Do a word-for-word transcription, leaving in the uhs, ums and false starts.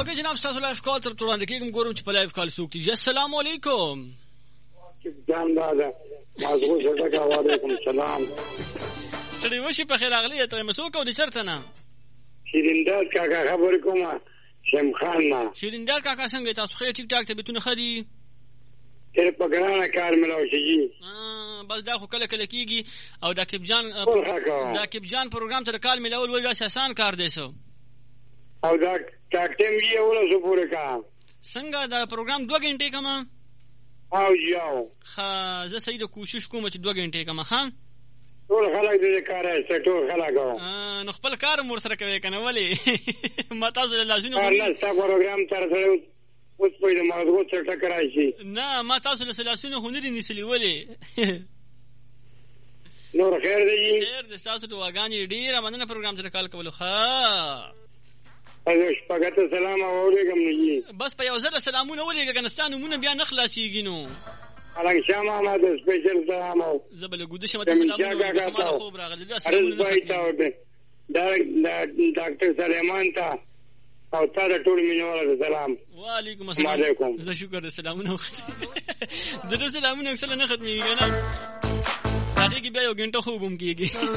اوکې جناب تاسو لایف کال تر وړاندې کېږم ګورم چې په لایف کال څوک دي. السلام علیکم. جان دادا مازغو زړه کا وعلیکم السلام. ستړي وشي په خیر راغلی ته مسوک او د چرته نه شیریندار کاکا خبر کومه شم خان ما. شیریندار کاکا څنګه تاسو خیر ټیک ټاک ته بتونه خدي تر پګرانه کار ملو شي. اه بس دا خو کله کله کیږي او دا کیب جان دا کیب جان پروګرام ته کال ملول ول اساسان کار دی سو او دا ټاکټم یې ولا زه پوره کا څنګه دا پروګرام دوه غنټې کما او یاو ها زه صحیح کوشش کوم چې دوه غنټې کما ها ټول خلک دې کار یې ټول خلک اه نو خپل کار مور سره کوي کنه ولی ما تاسو له لازم نه نه تا پروګرام تر سره اوس په دې موضوع څه ټکرای شي. نه ما تاسو له سلاسونه هنري نسلی ولی نور خیر دی خیر د تاسو د واغانی ډیر مننه پروګرام ته کال کول ها اځه شپږته سلام اوریګم نه بس په یو ځل سلامونه ولېګه کنستانو مونږ بیا نخلاصيږي نو الان شامه ما د سپیشل سلام او زبل ګوده شمه سلامونه کومه خوب راغلی دا سلامونه دا ډاکټر سلیمان تا او تا د ټول مینوال سلام. وعلیکم السلام. زه شکر د سلامونه د سلامونه اکثر نه ختمي کنه هغه کې بیا یو غنټه خوبم کیږي.